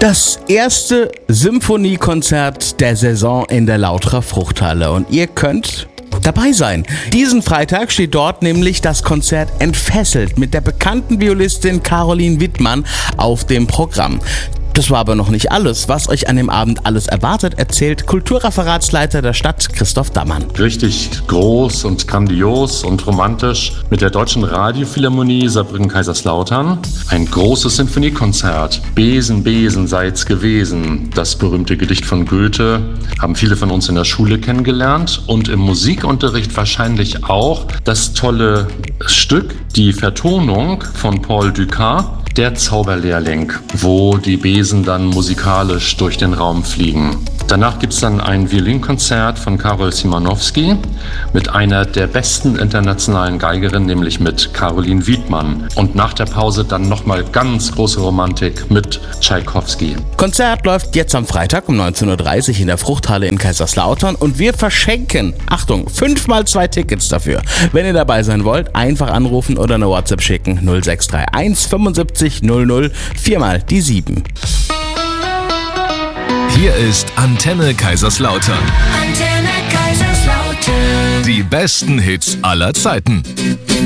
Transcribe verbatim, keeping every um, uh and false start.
Das erste Symphoniekonzert der Saison in der Lauterer Fruchthalle und ihr könnt dabei sein. Diesen Freitag steht dort nämlich das Konzert Entfesselt mit der bekannten Violistin Caroline Wittmann auf dem Programm. Das war aber noch nicht alles. Was euch an dem Abend alles erwartet, erzählt Kulturreferatsleiter der Stadt Christoph Dammann. Richtig groß und grandios und romantisch mit der Deutschen Radiophilharmonie Saarbrücken-Kaiserslautern. Ein großes Sinfoniekonzert. Besen, Besen sei's gewesen. Das berühmte Gedicht von Goethe haben viele von uns in der Schule kennengelernt und im Musikunterricht wahrscheinlich auch das tolle Stück, die Vertonung von Paul Dukas, Der Zauberlehrling, wo die Besen dann musikalisch durch den Raum fliegen. Danach gibt es dann ein Violinkonzert von Karol Szymanowski mit einer der besten internationalen Geigerinnen, nämlich mit Caroline Wittmann. Und nach der Pause dann nochmal ganz große Romantik mit Tschaikowski. Konzert läuft jetzt am Freitag um neunzehn Uhr dreißig in der Fruchthalle in Kaiserslautern und wir verschenken, Achtung, fünfmal zwei Tickets dafür. Wenn ihr dabei sein wollt, einfach anrufen oder eine WhatsApp schicken null sechs drei eins fünfundsiebzig null null, viermal die sieben. Hier ist Antenne Kaiserslautern. Antenne Kaiserslautern. Die besten Hits aller Zeiten.